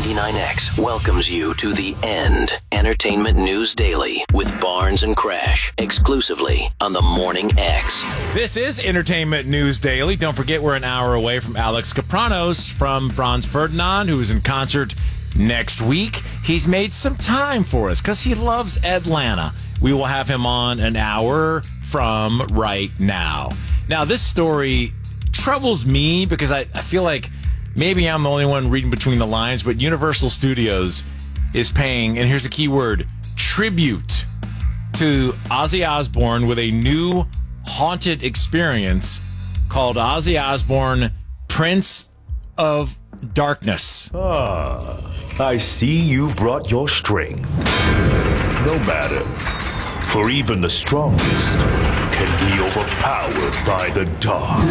99X welcomes you to the End Entertainment News Daily with Barnes and Crash, exclusively on the Morning X. This is Entertainment News Daily. Don't forget, we're an hour away from Alex Kapranos from Franz Ferdinand, who is in concert next week. He's made some time for us because he loves Atlanta. We will have him on an hour from right now. Now, this story troubles me because I feel like maybe I'm the only one reading between the lines, but Universal Studios is paying, and here's the key word, tribute to Ozzy Osbourne with a new haunted experience called Ozzy Osbourne, Prince of Darkness. I see you've brought your strength. No matter, for even the strongest can be overpowered by the dark.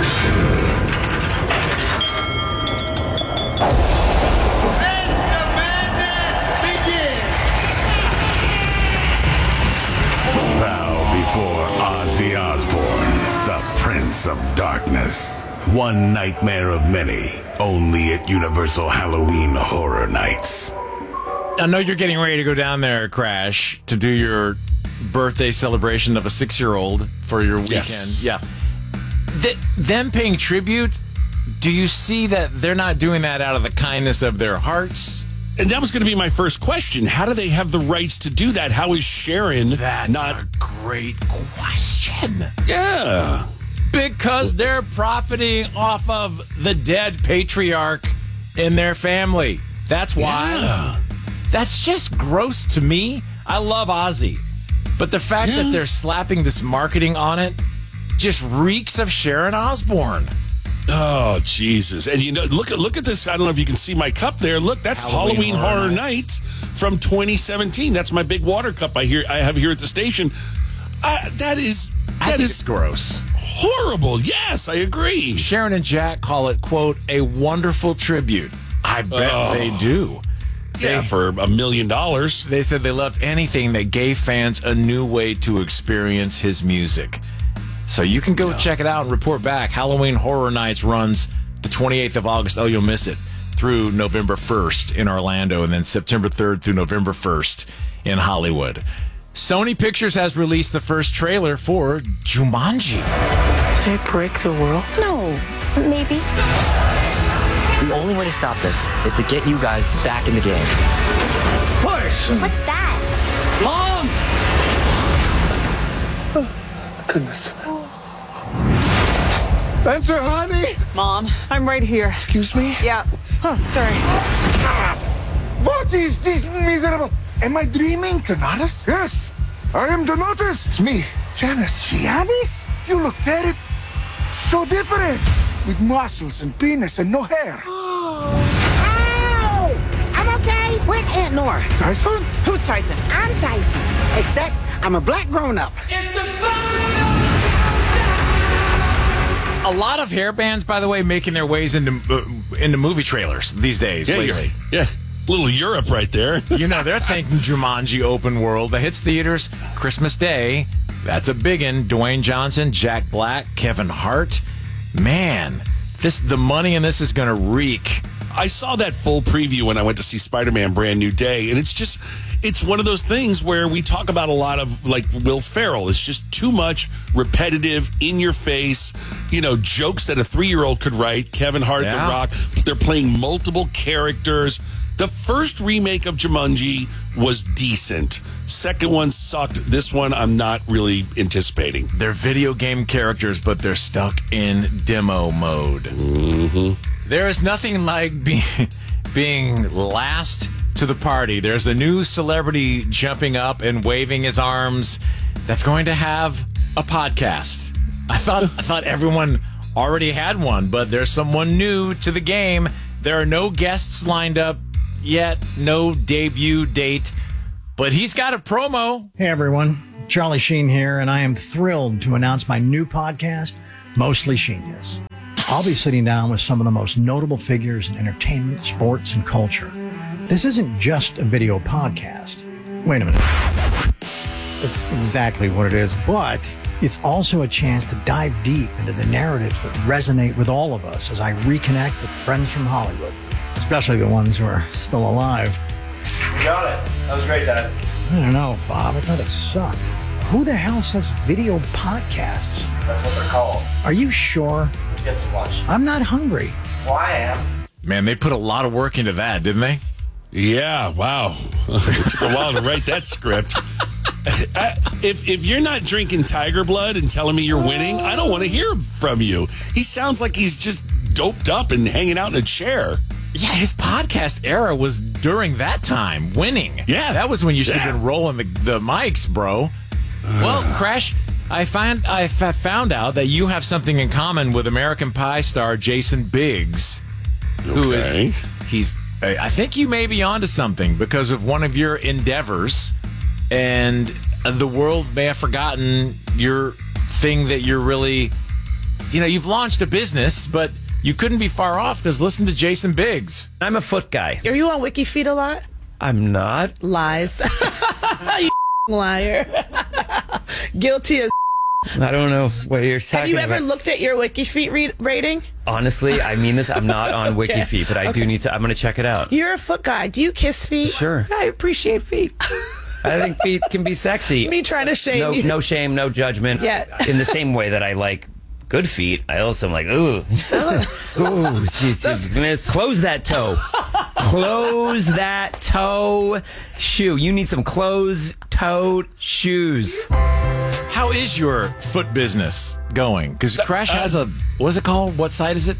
Let the madness begin! Bow before Ozzy Osbourne, the Prince of Darkness. One nightmare of many, only at Universal Halloween Horror Nights. I know you're getting ready to go down there, Crash, to do your birthday celebration of a 6-year-old for your weekend. Yes. Yeah. Them paying tribute, do you see that they're not doing that out of the kindness of their hearts? And that was going to be my first question. How do they have the rights to do that? How is Sharon That's not... a great question. Yeah. Because they're profiting off of the dead patriarch in their family. That's why. Yeah. That's just gross to me. I love Ozzy. But the fact that they're slapping this marketing on it just reeks of Sharon Osbourne. Oh, Jesus. And you know, look at this. I don't know if you can see my cup there. Look, that's Halloween Horror Nights from 2017. That's my big water cup I have here at the station. That is gross. Horrible. Yes, I agree. Sharon and Jack call it, quote, a wonderful tribute. I bet they do. Yeah, for $1 million. They said they loved anything that gave fans a new way to experience his music. So you can go check it out and report back. Halloween Horror Nights runs the 28th of August. Oh, you'll miss it. Through November 1st in Orlando, and then September 3rd through November 1st in Hollywood. Sony Pictures has released the first trailer for Jumanji. Did I break the world? No, maybe. The only way to stop this is to get you guys back in the game. Push! What's that? Mom! Oh, goodness. Answer, honey! Mom, I'm right here. Excuse me? Yeah. Sorry. What is this miserable? Am I dreaming? Donatus? Yes, I am Donatus. It's me, Janice. Janice? You look very so different. With muscles and penis and no hair. Ow! I'm okay. Where's Aunt Nora? Tyson? Who's Tyson? I'm Tyson. Except I'm a black grown-up. It's the A lot of hair bands, by the way, making their ways into movie trailers these days lately. Yeah. Little Europe right there. You know, they're thinking Jumanji open world. That hits theaters Christmas Day. That's a biggin'. Dwayne Johnson, Jack Black, Kevin Hart. Man, the money in this is going to reek. I saw that full preview when I went to see Spider-Man Brand New Day, and it's one of those things where we talk about a lot of, like, Will Ferrell. It's just too much repetitive, in-your-face, jokes that a 3-year-old could write. Kevin Hart, The Rock. They're playing multiple characters. The first remake of Jumanji was decent. Second one sucked. This one I'm not really anticipating. They're video game characters, but they're stuck in demo mode. Mm-hmm. There is nothing like being last to the party. There's a new celebrity jumping up and waving his arms that's going to have a podcast. I thought everyone already had one, but there's someone new to the game. There are no guests lined up yet, no debut date, but he's got a promo. Hey everyone, Charlie Sheen here, and I am thrilled to announce my new podcast, Mostly Sheenius. I'll be sitting down with some of the most notable figures in entertainment, sports, and culture. This isn't just a video podcast. Wait a minute. It's exactly what it is, but it's also a chance to dive deep into the narratives that resonate with all of us as I reconnect with friends from Hollywood. especially the ones who are still alive. You got it. That was great, Dad. I don't know, Bob. I thought it sucked. Who the hell says video podcasts? That's what they're called. Are you sure? Let's get some lunch. I'm not hungry. Well, I am. Man, they put a lot of work into that, didn't they? Yeah, wow. It took a while to write that script. If you're not drinking Tiger Blood and telling me you're winning, I don't want to hear from you. He sounds like he's just doped up and hanging out in a chair. Yeah, his podcast era was during that time, winning. Yeah. That was when you should have been rolling the mics, bro. Well, Crash, I found out that you have something in common with American Pie star Jason Biggs. Who is, I think you may be onto something because of one of your endeavors, and the world may have forgotten your thing that you're really, you've launched a business, but you couldn't be far off because listen to Jason Biggs. I'm a foot guy. Are you on WikiFeet a lot? I'm not. Lies. You liar. Guilty as I don't know what you're talking about. Have you ever looked at your WikiFeet rating? Honestly, I mean this. I'm not on WikiFeet, but I do need to. I'm going to check it out. You're a foot guy. Do you kiss feet? Sure. I appreciate feet. I think feet can be sexy. Me trying to shame you. No shame, no judgment. Yeah. In the same way that I like good feet, I also am like, ooh. Ooh, miss. Close that toe. Close that toe shoe. You need some closed-toed shoes. How is your foot business going? Because Crash has what's it called? What site is it?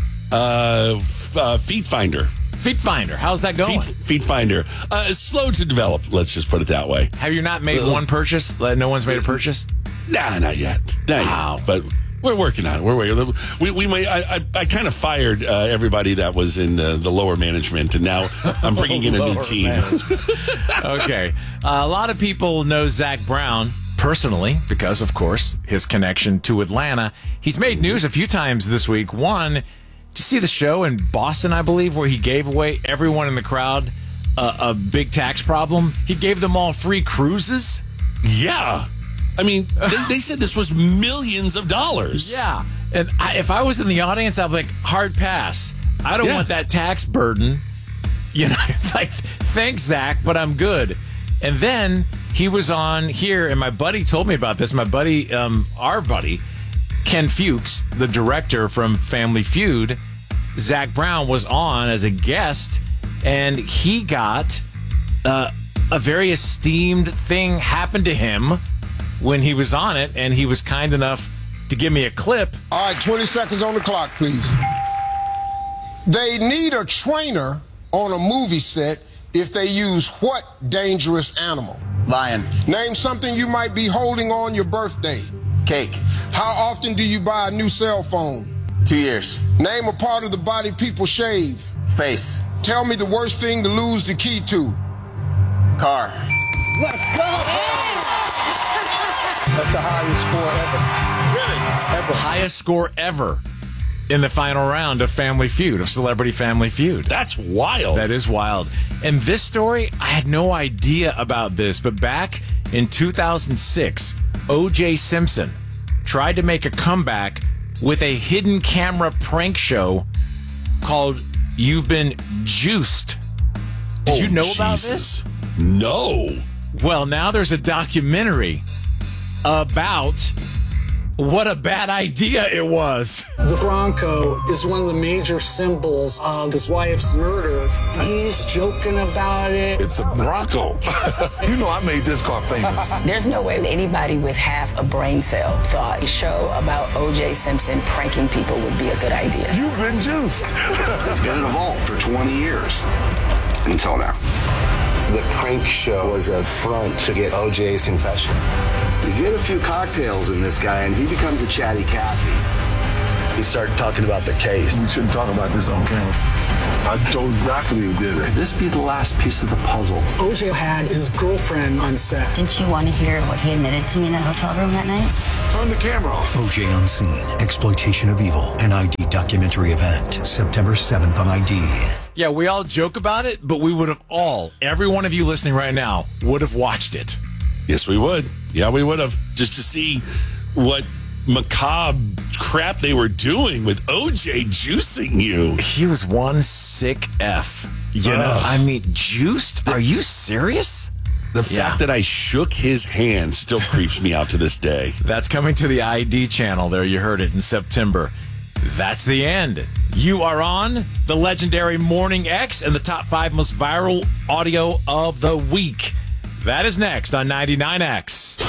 Feet Finder. Feet Finder. How's that going? Feet Finder. Slow to develop, let's just put it that way. Have you not made one purchase? No one's made a purchase? Nah, not yet. Wow. But we're working on it. We might. I kind of fired everybody that was in the lower management, and now I'm bringing in a new team. Okay. A lot of people know Zach Brown personally because, of course, his connection to Atlanta. He's made news a few times this week. One, did you see the show in Boston, I believe, where he gave away everyone in the crowd a big tax problem? He gave them all free cruises? Yeah. I mean, they said this was millions of dollars. Yeah. And if I was in the audience, I'd be like, hard pass. I don't want that tax burden. Like, thanks, Zach, but I'm good. And then he was on here, and my buddy told me about this. My buddy, our buddy, Ken Fuchs, the director from Family Feud, Zach Brown was on as a guest, and he got a very esteemed thing happened to him when he was on it, and he was kind enough to give me a clip. All right, 20 seconds on the clock, please. They need a trainer on a movie set if they use what dangerous animal? Lion. Name something you might be holding on your birthday. Cake. How often do you buy a new cell phone? 2 years. Name a part of the body people shave. Face. Tell me the worst thing to lose the key to. Car. Let's go! That's the highest score ever. Really? Ever. Highest score ever in the final round of Family Feud, of Celebrity Family Feud. That's wild. That is wild. And this story, I had no idea about this, but back in 2006, O.J. Simpson tried to make a comeback with a hidden camera prank show called You've Been Juiced. Did you know about this? No. Well, now there's a documentary about what a bad idea it was. The Bronco is one of the major symbols of his wife's murder. He's joking about it. It's a Bronco. You know I made this car famous. There's no way anybody with half a brain cell thought a show about O.J. Simpson pranking people would be a good idea. You've been juiced. It's been in a vault for 20 years. Until now. The prank show was a front to get O.J.'s confession. You get a few cocktails in this guy, and he becomes a chatty Cathy. He started talking about the case. We shouldn't talk about this on camera. I told exactly who did it. Could this be the last piece of the puzzle? O.J. had his girlfriend on set. Didn't you want to hear what he admitted to me in that hotel room that night? Turn the camera off. O.J. Unseen, Exploitation of Evil, an ID documentary event, September 7th on ID. Yeah, we all joke about it, but we would have every one of you listening right now, would have watched it. Yes, we would. Yeah, we would have. Just to see what macabre crap they were doing with OJ juicing you. He was one sick F. You know, I mean, juiced? Are you serious? The fact that I shook his hand still creeps me out to this day. That's coming to the ID channel. There, you heard it in September. That's the end. You are on the legendary Morning X and the top 5 most viral audio of the week. That is next on 99X.